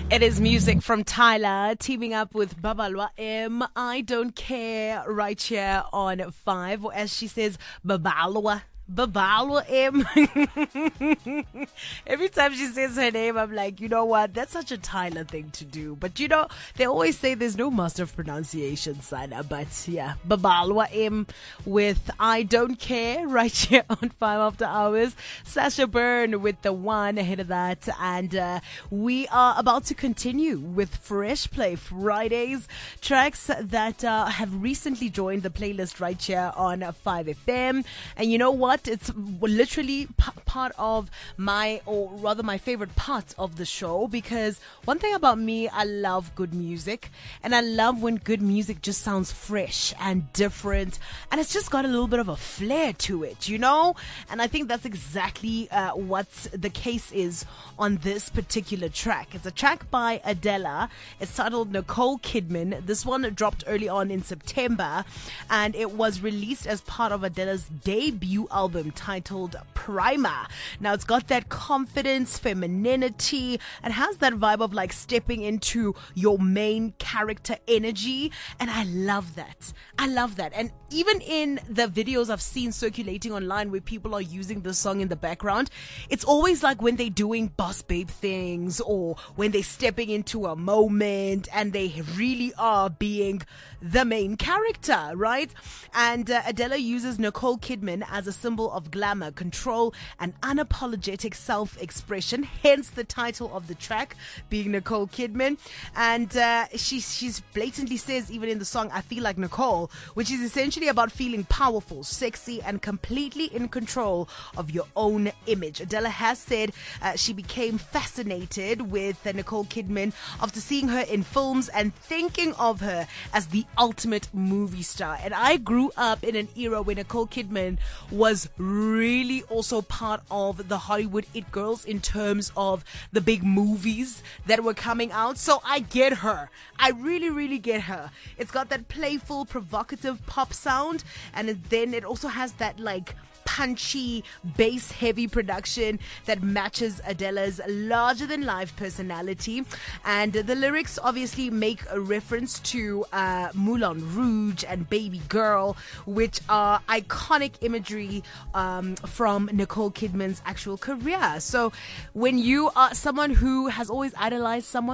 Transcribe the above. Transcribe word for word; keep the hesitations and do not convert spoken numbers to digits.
It is music from Tyler teaming up with Babalwa M. I Don't Care right here on five, or as she says, Babalwa. Babalwa M. Every time she says her name, I'm like, you know what? That's such a Tyler thing to do. But you know, they always say there's no master of pronunciation, Sana. But yeah, Babalwa M with I Don't Care right here on five After Hours. Sasha Byrne with the one ahead of that. And uh, we are about to continue with Fresh Play Fridays. Tracks that uh, have recently joined the playlist right here on five F M. And you know what? It's literally p- part of my, or rather my favorite part of the show, because one thing about me, I love good music, and I love when good music just sounds fresh and different, and it's just got a little bit of a flair to it, you know? And I think that's exactly uh, what the case is on this particular track. It's a track by Adela. It's titled Nicole Kidman. This one dropped early on in September, and it was released as part of Adela's debut album titled Primer. Now it's got that confidence, femininity, and has that vibe of like stepping into your main character energy, and I love that. I love that. And even in the videos I've seen circulating online where people are using this song in the background, it's always like when they're doing boss babe things, or when they're stepping into a moment and they really are being the main character, right? And uh, Adela uses Nicole Kidman as a symbol of glamour, control, and unapologetic self-expression, hence the title of the track being Nicole Kidman. And uh, she she's blatantly says, even in the song, I feel like Nicole, which is essentially about feeling powerful, sexy, and completely in control of your own image. Adela has said uh, she became fascinated with uh, Nicole Kidman after seeing her in films and thinking of her as the ultimate movie star. And I grew up in an era where Nicole Kidman was really also part of the Hollywood it girls in terms of the big movies that were coming out. So I get her. I really, really get her. It's got that playful, provocative pop sound, and then it also has that like punchy, bass-heavy production that matches Adela's larger-than-life personality. And the lyrics obviously make a reference to uh, Moulin Rouge and Baby Girl, which are iconic imagery um, from Nicole Kidman's actual career. So when you are someone who has always idolized someone,